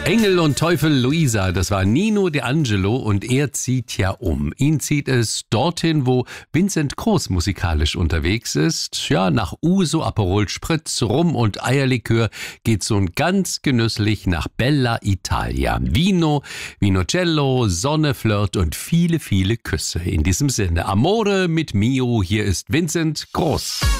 Engel und Teufel Luisa, das war Nino D'Angelo und er zieht ja um. Ihn zieht es dorthin, wo Vincent Groß musikalisch unterwegs ist. Ja, nach Uso, Aperol Spritz, Rum und Eierlikör geht's so ganz genüsslich nach Bella Italia. Vino, Vinocello, Sonne, Flirt und viele, viele Küsse. In diesem Sinne, Amore mit Mio, hier ist Vincent Groß.